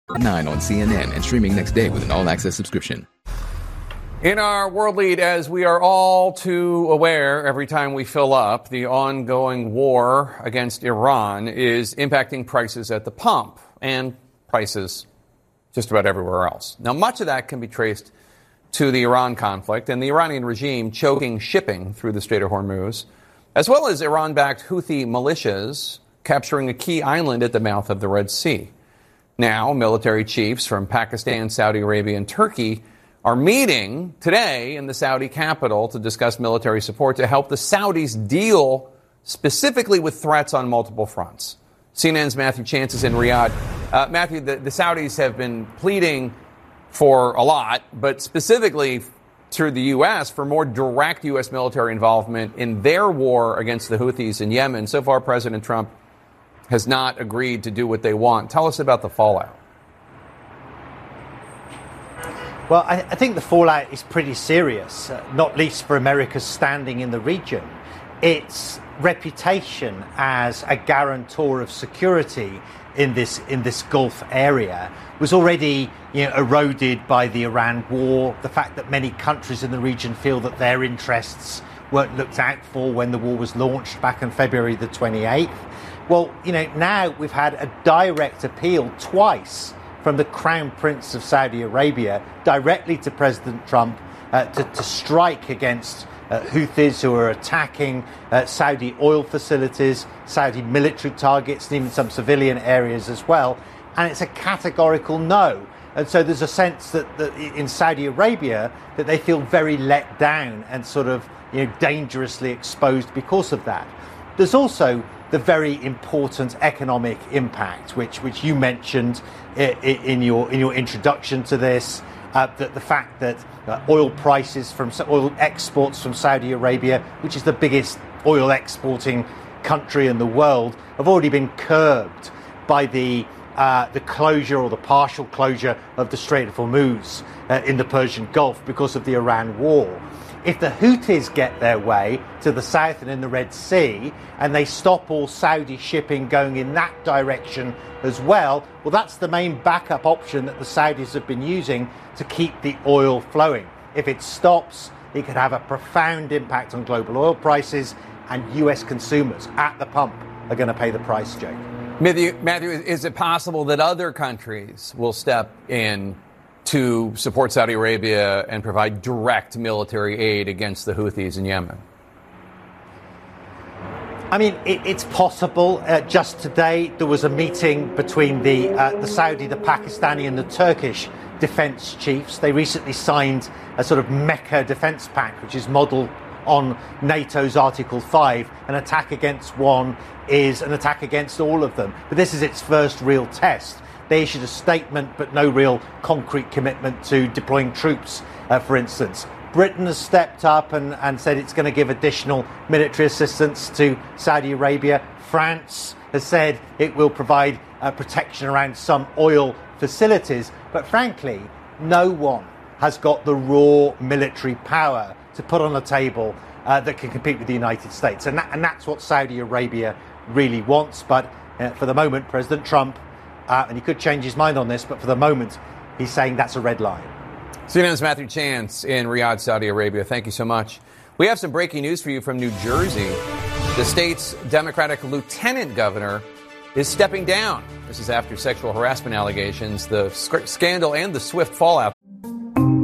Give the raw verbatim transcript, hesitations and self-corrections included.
nine on C N N and streaming next day with an all-access subscription. In our world lead, as we are all too aware every time we fill up, the ongoing war against Iran is impacting prices at the pump and prices just about everywhere else. Now, much of that can be traced to the Iran conflict and the Iranian regime choking shipping through the Strait of Hormuz, as well as Iran-backed Houthi militias capturing a key island at the mouth of the Red Sea. Now, military chiefs from Pakistan, Saudi Arabia, and Turkey are meeting today in the Saudi capital to discuss military support to help the Saudis deal specifically with threats on multiple fronts. C N N's Matthew Chance is in Riyadh. Uh, Matthew, the, the Saudis have been pleading for a lot, but specifically to the U S for more direct U S military involvement in their war against the Houthis in Yemen. So far, President Trump has not agreed to do what they want. Tell us about the fallout. Well, I, I think the fallout is pretty serious, uh, not least for America's standing in the region. Its reputation as a guarantor of security in this in this Gulf area was already, you know, eroded by the Iran war. The fact that many countries in the region feel that their interests weren't looked out for when the war was launched back on February the twenty-eighth. Well, you know, now we've had a direct appeal twice from the Crown Prince of Saudi Arabia directly to President Trump uh, to, to strike against uh, Houthis who are attacking uh, Saudi oil facilities, Saudi military targets, and even some civilian areas as well. And it's a categorical no. And so there's a sense that, that in Saudi Arabia that they feel very let down and sort of, you know, dangerously exposed because of that. There's also the very important economic impact, which which you mentioned in your in your introduction to this, uh, that the fact that uh, oil prices from oil exports from Saudi Arabia, which is the biggest oil exporting country in the world, have already been curbed by the uh, the closure or the partial closure of the Strait of Hormuz uh, in the Persian Gulf because of the Iran war. If the Houthis get their way to the south and in the Red Sea, and they stop all Saudi shipping going in that direction as well, well, that's the main backup option that the Saudis have been using to keep the oil flowing. If it stops, it could have a profound impact on global oil prices, and U S consumers at the pump are going to pay the price, Jake. Matthew, Matthew, is it possible that other countries will step in to support Saudi Arabia and provide direct military aid against the Houthis in Yemen? I mean, it, it's possible. Uh, just today, there was a meeting between the uh, the Saudi, the Pakistani, and the Turkish defense chiefs. They recently signed a sort of Mecca defense pact, which is modeled on NATO's Article five. An attack against one is an attack against all of them. But this is its first real test. They issued a statement, but no real concrete commitment to deploying troops, uh, for instance. Britain has stepped up and, and said it's going to give additional military assistance to Saudi Arabia. France has said it will provide uh, protection around some oil facilities. But frankly, no one has got the raw military power to put on the table uh, that can compete with the United States. And, that, and that's what Saudi Arabia really wants. But uh, for the moment, President Trump, Uh, and he could change his mind on this, but for the moment, he's saying that's a red line. C N N's Matthew Chance in Riyadh, Saudi Arabia. Thank you so much. We have some breaking news for you from New Jersey. The state's Democratic lieutenant governor is stepping down. This is after sexual harassment allegations, the sc- scandal, and the swift fallout.